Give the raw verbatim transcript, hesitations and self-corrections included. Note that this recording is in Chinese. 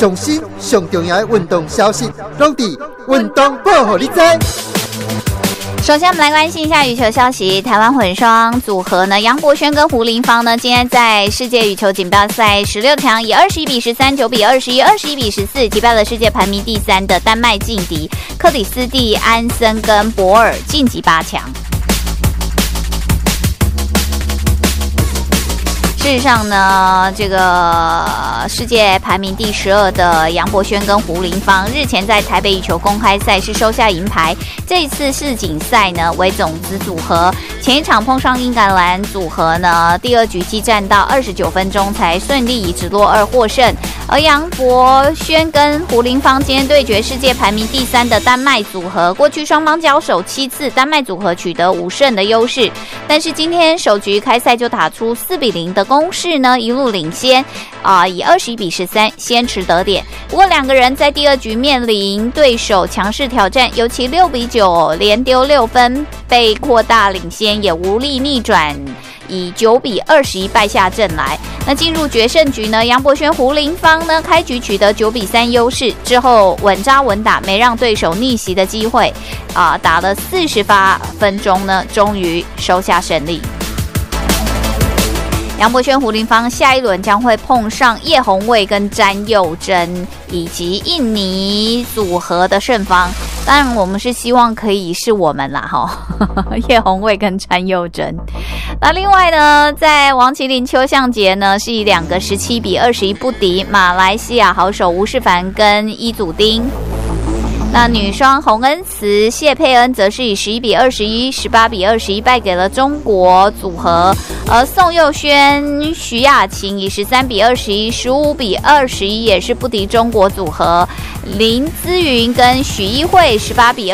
上新上重要的运动消息，拢伫运动报互你知。 首先，我们来关心一下羽球消息。台湾混双组合呢，杨博轩跟胡林芳呢，今天在世界羽球锦标赛十六强，以二十一比十三、九比二十一、二十一比十四击败了世界排名第三的丹麦劲敌克里斯蒂安森跟博尔，晋级八强。事实上呢，这个世界排名第十二的杨博轩跟胡林芳日前在台北羽球公开赛是收下银牌。这一次世锦赛呢为种子组合，前一场碰上英格兰组合呢，第二局激战到二十九分钟才顺利以直落二获胜。而杨博轩跟胡林芳今天对决世界排名第三的丹麦组合，过去双方交手七次，丹麦组合取得五胜的优势，但是今天首局开赛就打出四比零的攻势呢，一路领先啊、呃，以二十一比十三先持得点。不过两个人在第二局面临对手强势挑战，尤其六比九连丢六分，被扩大领先，也无力逆转，以九比二十一败下阵来。那进入决胜局呢，杨博轩胡林芳呢开局取得九比三优势，之后稳扎稳打，没让对手逆袭的机会啊、呃，打了四十八分钟呢，终于收下胜利。杨博轩、胡林芳下一轮将会碰上叶红卫跟詹佑珍以及印尼组合的胜方。当然，我们是希望可以是我们啦，哈，叶红卫跟詹佑珍。那另外呢，在王麒麟邱相杰呢，是以两个十七比二十一不敌马来西亚好手吴世凡跟伊祖丁。那女双洪恩慈、谢佩恩则是以十一比二十一、十八比二十一败给了中国组合，而宋佑轩、徐雅琴以十三比二十一、十五比二十一也是不敌中国组合，林姿云跟许一慧十八比